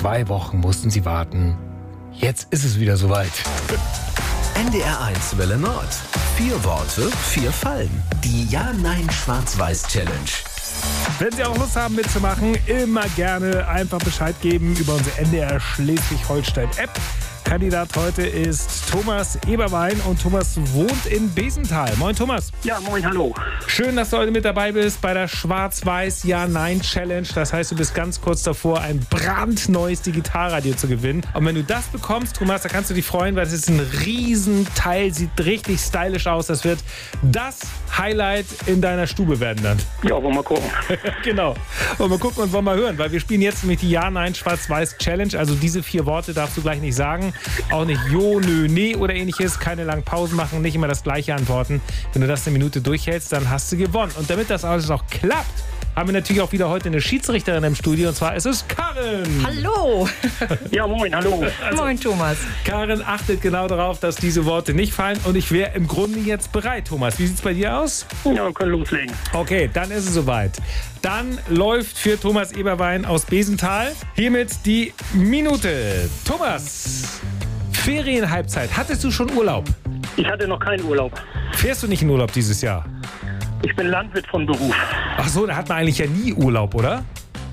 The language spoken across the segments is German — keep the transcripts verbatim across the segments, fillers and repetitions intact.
Zwei Wochen mussten sie warten. Jetzt ist es wieder soweit. N D R eins Welle Nord. Vier Worte, vier Fallen. Die Ja-Nein-Schwarz-Weiß-Challenge. Wenn Sie auch Lust haben mitzumachen, immer gerne einfach Bescheid geben über unsere N D R Schleswig-Holstein-App. Kandidat heute ist Thomas Eberwein und Thomas wohnt in Besenthal. Moin Thomas. Ja, moin, hallo. Schön, dass du heute mit dabei bist bei der Schwarz-Weiß-Ja-Nein-Challenge. Das heißt, du bist ganz kurz davor, ein brandneues Digitalradio zu gewinnen. Und wenn du das bekommst, Thomas, da kannst du dich freuen, weil das ist ein Riesenteil, sieht richtig stylisch aus. Das wird das Highlight in deiner Stube werden dann. Ja, wollen wir mal gucken. Genau. Und mal gucken und wollen mal hören, weil wir spielen jetzt nämlich die Ja-Nein-Schwarz-Weiß-Challenge. Also diese vier Worte darfst du gleich nicht sagen. Auch nicht Jo, Nö, Nee oder ähnliches. Keine langen Pausen machen, nicht immer das Gleiche antworten. Wenn du das eine Minute durchhältst, dann hast du gewonnen. Und damit das alles auch klappt, haben wir natürlich auch wieder heute eine Schiedsrichterin im Studio. Und zwar ist es Karin. Hallo. Ja, moin, hallo. Also, moin, Thomas. Karin achtet genau darauf, dass diese Worte nicht fallen. Und ich wäre im Grunde jetzt bereit, Thomas. Wie sieht es bei dir aus? Ja, wir können loslegen. Okay, dann ist es soweit. Dann läuft für Thomas Eberwein aus Besenthal hiermit die Minute. Thomas, Ferienhalbzeit. Hattest du schon Urlaub? Ich hatte noch keinen Urlaub. Fährst du nicht in Urlaub dieses Jahr? Ich bin Landwirt von Beruf. Ach so, da hat man eigentlich ja nie Urlaub, oder?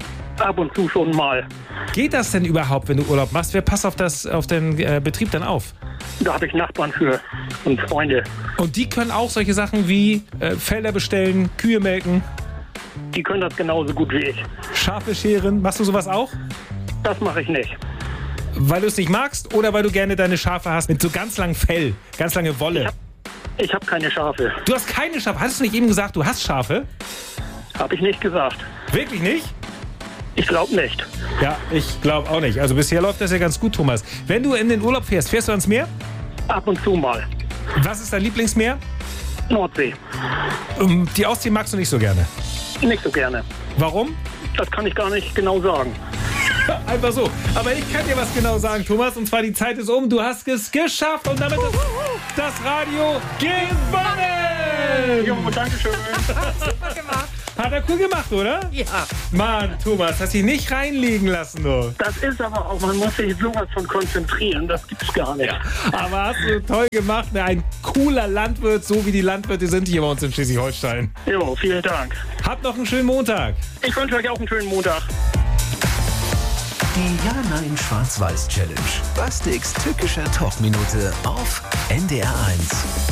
Ab und zu schon mal. Geht das denn überhaupt, wenn du Urlaub machst? Wer passt auf, das, auf den äh, Betrieb dann auf? Da habe ich Nachbarn für und Freunde. Und die können auch solche Sachen wie äh, Felder bestellen, Kühe melken, Die können das genauso gut wie ich. Schafe scheren. Machst du sowas auch? Das mache ich nicht. Weil du es nicht magst oder weil du gerne deine Schafe hast mit so ganz langem Fell, ganz lange Wolle? Ich habe ich hab keine Schafe. Du hast keine Schafe. Hattest du nicht eben gesagt, du hast Schafe? Habe ich nicht gesagt. Wirklich nicht? Ich glaube nicht. Ja, ich glaube auch nicht. Also bisher läuft das ja ganz gut, Thomas. Wenn du in den Urlaub fährst, fährst du ans Meer? Ab und zu mal. Was ist dein Lieblingsmeer? Nordsee. Um, die Ostsee magst du nicht so gerne. Nicht so gerne. Warum? Das kann ich gar nicht genau sagen. Einfach so. Aber ich kann dir was genau sagen, Thomas. Und zwar, die Zeit ist um. Du hast es geschafft und damit ist das Radio gewonnen. Jo, danke schön. Super gemacht. Hat er cool gemacht, oder? Ja. Mann, Thomas, hast dich nicht reinlegen lassen, du. Das ist aber auch, man muss sich sowas von konzentrieren. Das gibt's gar nicht. Aber hast du toll gemacht. Ein cooler Landwirt, so wie die Landwirte sind hier bei uns in Schleswig-Holstein. Jo, vielen Dank. Habt noch einen schönen Montag. Ich wünsche euch auch einen schönen Montag. Die Ja-Nein-Schwarz-Weiß-Challenge. Bastiks tückischer Talkminute auf N D R eins.